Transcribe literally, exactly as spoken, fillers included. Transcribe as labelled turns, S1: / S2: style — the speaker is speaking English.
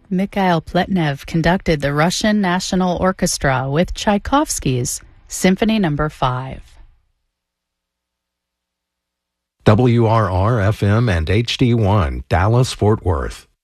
S1: Mikhail Pletnev conducted the Russian National Orchestra with Tchaikovsky's Symphony Number five.
S2: W R R F M and H D one, Dallas, Fort Worth.